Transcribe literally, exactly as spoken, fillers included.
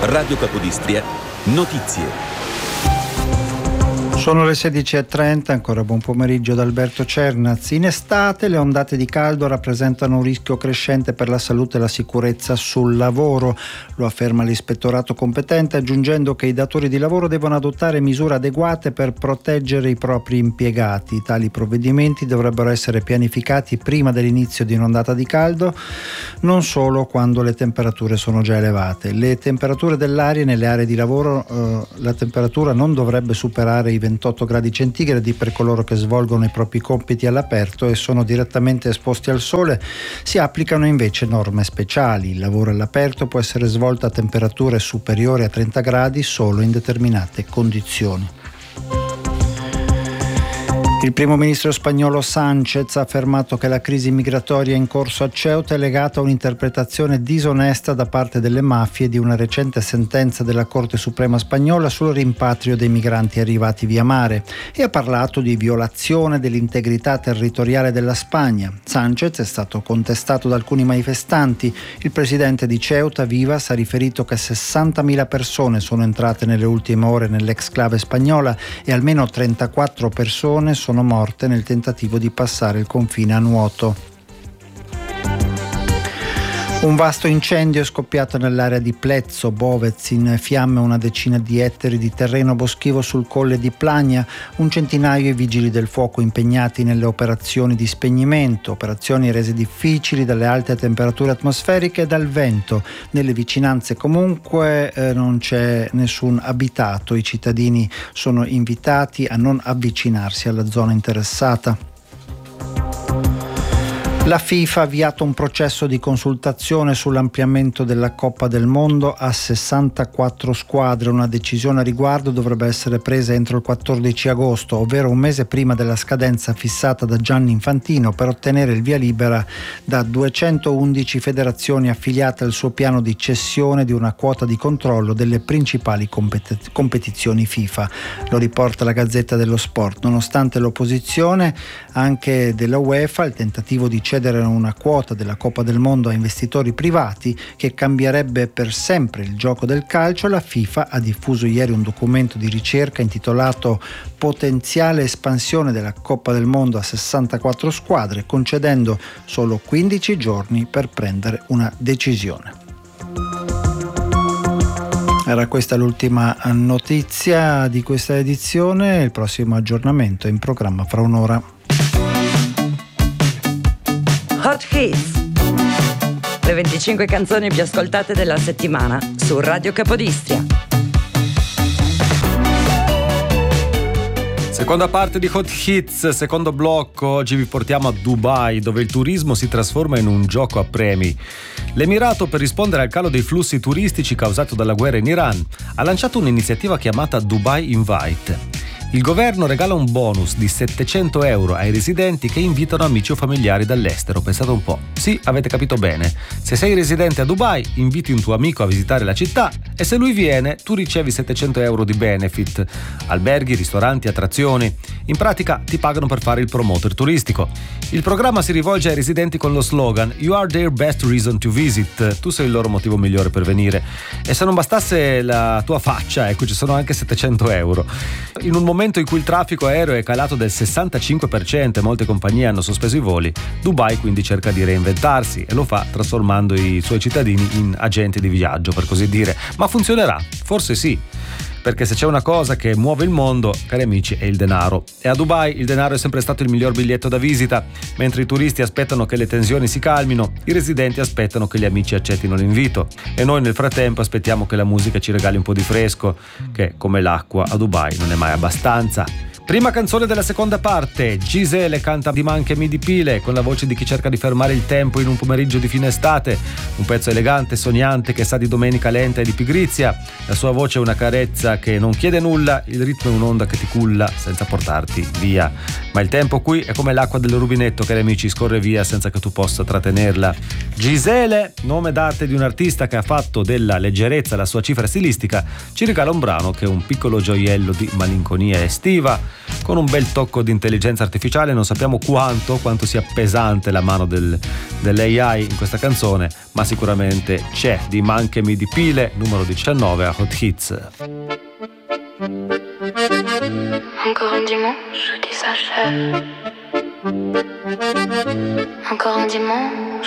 Radio Capodistria, notizie. Sono le sedici e trenta, ancora buon pomeriggio da Alberto Cernaz. In estate le ondate di caldo rappresentano un rischio crescente per la salute e la sicurezza sul lavoro, lo afferma l'ispettorato competente, aggiungendo che i datori di lavoro devono adottare misure adeguate per proteggere i propri impiegati. Tali provvedimenti dovrebbero essere pianificati prima dell'inizio di un'ondata di caldo, non solo quando le temperature sono già elevate. Le temperature dell'aria nelle aree di lavoro, eh, la temperatura non dovrebbe superare i ventotto gradi centigradi per coloro che svolgono i propri compiti all'aperto e sono direttamente esposti al sole. Si applicano invece norme speciali. Il lavoro all'aperto può essere svolto a temperature superiori a trenta gradi solo in determinate condizioni. Il primo ministro spagnolo Sánchez ha affermato che la crisi migratoria in corso a Ceuta è legata a un'interpretazione disonesta da parte delle mafie di una recente sentenza della Corte Suprema spagnola sul rimpatrio dei migranti arrivati via mare e ha parlato di violazione dell'integrità territoriale della Spagna. Sánchez è stato contestato da alcuni manifestanti. Il presidente di Ceuta, Vivas, ha riferito che sessantamila persone sono entrate nelle ultime ore nell'exclave spagnola e almeno trentaquattro persone sono sono morte nel tentativo di passare il confine a nuoto. Un vasto incendio è scoppiato nell'area di Plezzo, Bovez, in fiamme una decina di ettari di terreno boschivo sul colle di Plagna, un centinaio i vigili del fuoco impegnati nelle operazioni di spegnimento, operazioni rese difficili dalle alte temperature atmosferiche e dal vento. Nelle vicinanze comunque eh, non c'è nessun abitato, i cittadini sono invitati a non avvicinarsi alla zona interessata. La FIFA ha avviato un processo di consultazione sull'ampliamento della Coppa del Mondo a sessantaquattro squadre. Una decisione a riguardo dovrebbe essere presa entro il quattordici agosto, ovvero un mese prima della scadenza fissata da Gianni Infantino per ottenere il via libera da duecentoundici federazioni affiliate al suo piano di cessione di una quota di controllo delle principali compet- competizioni FIFA. Lo riporta la Gazzetta dello Sport. Nonostante l'opposizione anche della UEFA, il tentativo di cedere una quota della Coppa del Mondo a investitori privati che cambierebbe per sempre il gioco del calcio, la FIFA ha diffuso ieri un documento di ricerca intitolato Potenziale espansione della Coppa del Mondo a sessantaquattro squadre, concedendo solo quindici giorni per prendere una decisione. Era questa l'ultima notizia di questa edizione, il prossimo aggiornamento è in programma fra un'ora. Hot Hits, le venticinque canzoni più ascoltate della settimana su Radio Capodistria. Seconda parte di Hot Hits, secondo blocco. Oggi vi portiamo a Dubai, dove il turismo si trasforma in un gioco a premi. L'Emirato, per rispondere al calo dei flussi turistici causato dalla guerra in Iran, ha lanciato un'iniziativa chiamata Dubai Invite. Il governo regala un bonus di settecento euro ai residenti che invitano amici o familiari dall'estero. Pensate un po'. Sì, avete capito bene. Se sei residente a Dubai, inviti un tuo amico a visitare la città e se lui viene, tu ricevi settecento euro di benefit. Alberghi, ristoranti, attrazioni. In pratica ti pagano per fare il promoter turistico. Il programma si rivolge ai residenti con lo slogan You are their best reason to visit. Tu sei il loro motivo migliore per venire. E se non bastasse la tua faccia, ecco, ci sono anche settecento euro. In un momento in cui il traffico aereo è calato del sessantacinque per cento e molte compagnie hanno sospeso i voli, Dubai quindi cerca di reinventarsi e lo fa trasformando i suoi cittadini in agenti di viaggio, per così dire. Ma funzionerà? Forse sì. Perché se c'è una cosa che muove il mondo, cari amici, è il denaro. E a Dubai il denaro è sempre stato il miglior biglietto da visita. Mentre i turisti aspettano che le tensioni si calmino, i residenti aspettano che gli amici accettino l'invito. E noi nel frattempo aspettiamo che la musica ci regali un po' di fresco, che come l'acqua a Dubai non è mai abbastanza. Prima canzone della seconda parte, Gisele canta Di man che mi dipile con la voce di chi cerca di fermare il tempo in un pomeriggio di fine estate, un pezzo elegante, sognante che sa di domenica lenta e di pigrizia, la sua voce è una carezza che non chiede nulla, il ritmo è un'onda che ti culla senza portarti via, ma il tempo qui è come l'acqua del rubinetto che, amici, scorre via senza che tu possa trattenerla. Gisele, nome d'arte di un artista che ha fatto della leggerezza la sua cifra stilistica, ci regala un brano che è un piccolo gioiello di malinconia estiva, con un bel tocco di intelligenza artificiale. Non sappiamo quanto, quanto sia pesante la mano del, dell'A I in questa canzone, ma sicuramente c'è. Di Manchemi di Pile, numero diciannove a Hot Hits. Encore un dimanche qui s'achève. Encore un dimanche